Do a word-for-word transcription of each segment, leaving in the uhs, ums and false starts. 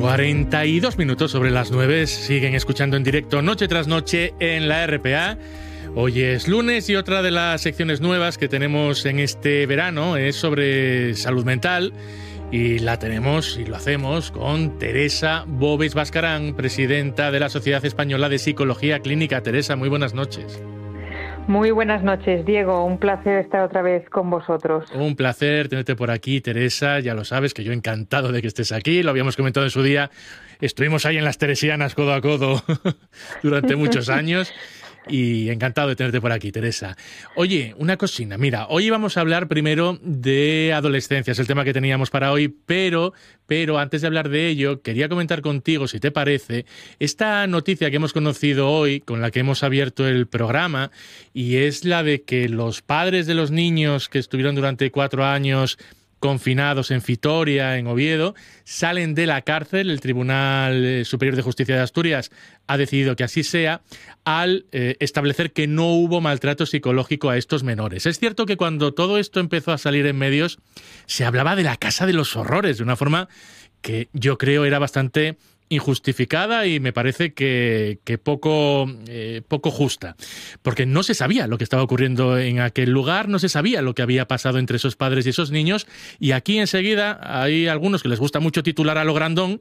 cuarenta y dos minutos sobre las nueve, siguen escuchando en directo noche tras noche en la R P A. Hoy es lunes y otra de las secciones nuevas que tenemos en este verano es sobre salud mental y la tenemos y lo hacemos con Teresa Boves Bascarán, presidenta de la Sociedad Española de Psicología Clínica. Teresa, muy buenas noches. Muy buenas noches, Diego. Un placer estar otra vez con vosotros. Un placer tenerte por aquí, Teresa. Ya lo sabes, que yo encantado de que estés aquí. Lo habíamos comentado en su día. Estuvimos ahí en las Teresianas codo a codo durante muchos años. Y encantado de tenerte por aquí, Teresa. Oye, una cosina, mira, hoy vamos a hablar primero de adolescencia, es el tema que teníamos para hoy, pero, pero antes de hablar de ello, quería comentar contigo, si te parece, esta noticia que hemos conocido hoy, con la que hemos abierto el programa, y es la de que los padres de los niños que estuvieron durante cuatro años confinados en Vitoria, en Oviedo, salen de la cárcel. El Tribunal Superior de Justicia de Asturias ha decidido que así sea, al eh, establecer que no hubo maltrato psicológico a estos menores. Es cierto que cuando todo esto empezó a salir en medios, se hablaba de la casa de los horrores, de una forma que yo creo era bastante injustificada y me parece que, que poco, eh, poco justa, porque no se sabía lo que estaba ocurriendo en aquel lugar, no se sabía lo que había pasado entre esos padres y esos niños, y aquí enseguida hay algunos que les gusta mucho titular a lo grandón.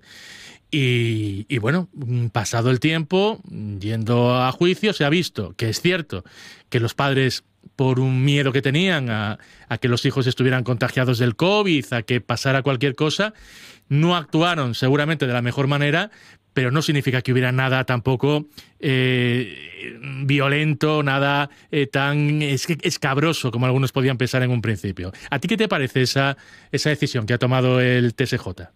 Y, y bueno, pasado el tiempo, yendo a juicio, se ha visto que es cierto que los padres, por un miedo que tenían a, a que los hijos estuvieran contagiados del COVID, a que pasara cualquier cosa, no actuaron seguramente de la mejor manera, pero no significa que hubiera nada tampoco eh, violento, nada eh, tan escabroso como algunos podían pensar en un principio. ¿A ti qué te parece esa, esa decisión que ha tomado el T S J?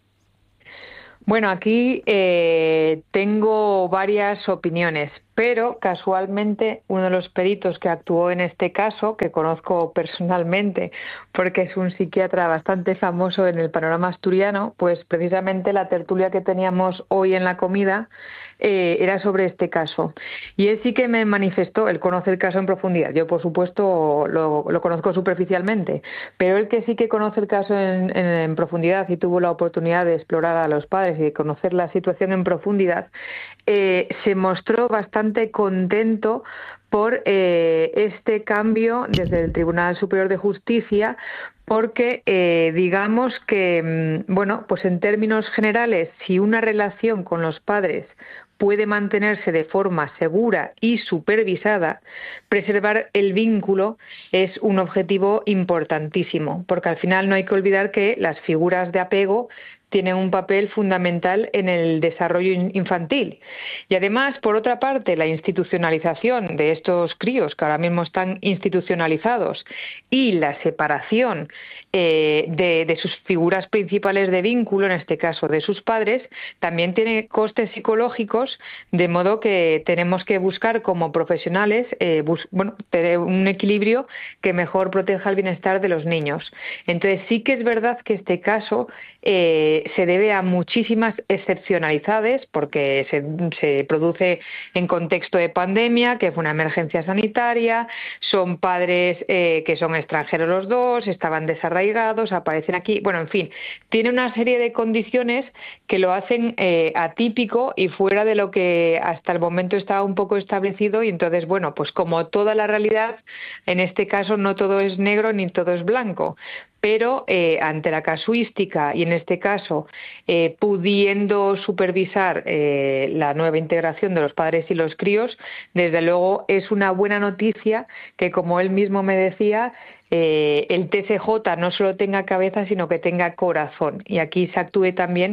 Bueno, aquí eh, tengo varias opiniones, pero casualmente uno de los peritos que actuó en este caso, que conozco personalmente porque es un psiquiatra bastante famoso en el panorama asturiano, pues precisamente la tertulia que teníamos hoy en la comida eh, era sobre este caso. Y él sí que me manifestó, él conoce el caso en profundidad. Yo, por supuesto, lo, lo conozco superficialmente, pero él que sí que conoce el caso en, en, en profundidad y tuvo la oportunidad de explorar a los padres y de conocer la situación en profundidad, eh, se mostró bastante contento por eh, este cambio desde el Tribunal Superior de Justicia, porque eh, digamos que, bueno, pues en términos generales, si una relación con los padres puede mantenerse de forma segura y supervisada, preservar el vínculo es un objetivo importantísimo, porque al final no hay que olvidar que las figuras de apego tienen un papel fundamental en el desarrollo infantil. Y además, por otra parte, la institucionalización de estos críos que ahora mismo están institucionalizados y la separación eh, de, de sus figuras principales de vínculo, en este caso de sus padres, también tiene costes psicológicos, de modo que tenemos que buscar como profesionales eh, bus bueno, tener un equilibrio que mejor proteja el bienestar de los niños. Entonces sí que es verdad que este caso eh, se debe a muchísimas excepcionalidades, porque se, se produce en contexto de pandemia, que fue una emergencia sanitaria, son padres eh, que son extranjeros los dos, estaban desarraigados, aparecen aquí, bueno, en fin, tiene una serie de condiciones que lo hacen eh, atípico y fuera de lo que hasta el momento estaba un poco establecido, y entonces, bueno, pues como toda la realidad, en este caso no todo es negro ni todo es blanco, pero eh, ante la casuística y en este caso eh, pudiendo supervisar eh, la nueva integración de los padres y los críos, desde luego es una buena noticia que, como él mismo me decía, eh, el T C J no solo tenga cabeza, sino que tenga corazón. Y aquí se actúe también,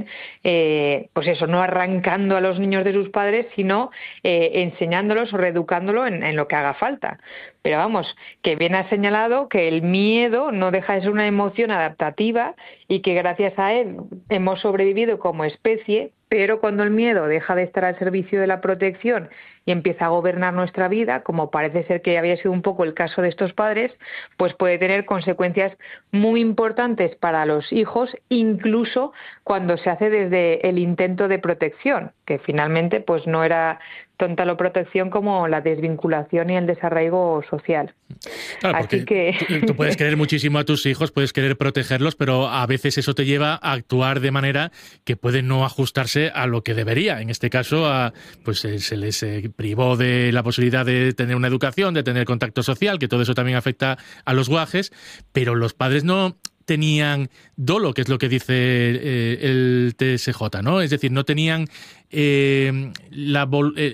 eh, pues eso, no arrancando a los niños de sus padres, sino eh, enseñándolos o reeducándolos en, en lo que haga falta. Pero vamos, que bien ha señalado que el miedo no deja de ser una emoción adaptativa y que gracias a él hemos sobrevivido como especie, pero cuando el miedo deja de estar al servicio de la protección y empieza a gobernar nuestra vida, como parece ser que había sido un poco el caso de estos padres, pues puede tener consecuencias muy importantes para los hijos, incluso cuando se hace desde el intento de protección, que finalmente pues no era tanto la protección como la desvinculación y el desarraigo social. Claro, Así porque que... tú, tú puedes querer muchísimo a tus hijos, puedes querer protegerlos, pero a veces eso te lleva a actuar de manera que puede no ajustarse a lo que debería. En este caso, a, pues eh, se les eh, privó de la posibilidad de tener una educación, de tener contacto social, que todo eso también afecta a los guajes, pero los padres no tenían dolo, que es lo que dice eh, el T S J, ¿no? Es decir, no tenían eh, la,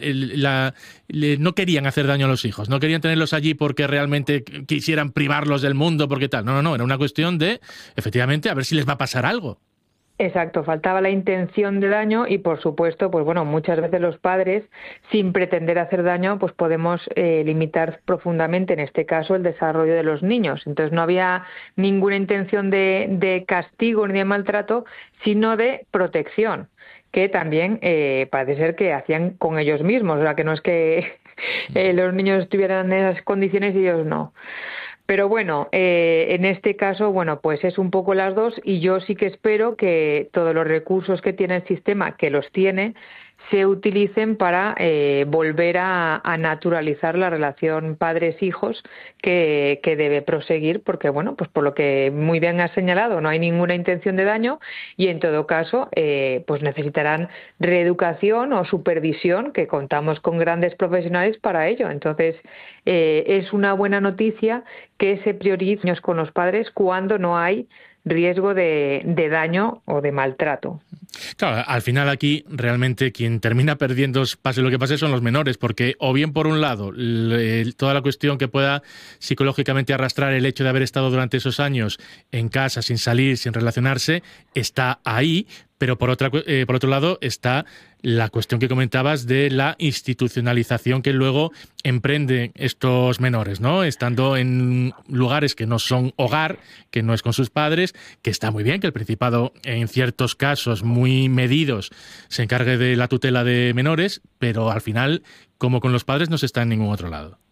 la le, no querían hacer daño a los hijos, no querían tenerlos allí porque realmente quisieran privarlos del mundo, porque tal. No, no, no, era una cuestión de, efectivamente, a ver si les va a pasar algo. Exacto, faltaba la intención de daño y, por supuesto, pues bueno, muchas veces los padres, sin pretender hacer daño, pues podemos eh, limitar profundamente, en este caso, el desarrollo de los niños. Entonces no había ninguna intención de, de castigo ni de maltrato, sino de protección, que también eh, parece ser que hacían con ellos mismos, o sea, que no es que eh, los niños estuvieran en esas condiciones y ellos no. Pero bueno, eh, en este caso, bueno, pues es un poco las dos y yo sí que espero que todos los recursos que tiene el sistema, que los tiene, se utilicen para eh, volver a, a naturalizar la relación padres-hijos que, que debe proseguir, porque bueno, pues por lo que muy bien has señalado, no hay ninguna intención de daño y en todo caso, eh, pues necesitarán reeducación o supervisión, que contamos con grandes profesionales para ello. Entonces, eh, es una buena noticia que se prioricen con los padres cuando no hay riesgo de, de daño o de maltrato. Claro, al final aquí realmente quien termina perdiendo, pase lo que pase, son los menores, porque o bien por un lado le, toda la cuestión que pueda psicológicamente arrastrar el hecho de haber estado durante esos años en casa, sin salir, sin relacionarse, está ahí, pero por, otra, eh, por otro lado está la cuestión que comentabas de la institucionalización que luego emprenden estos menores, ¿no? Estando en lugares que no son hogar, que no es con sus padres, que está muy bien que el Principado en ciertos casos muy medidos se encargue de la tutela de menores, pero al final, como con los padres, no se está en ningún otro lado.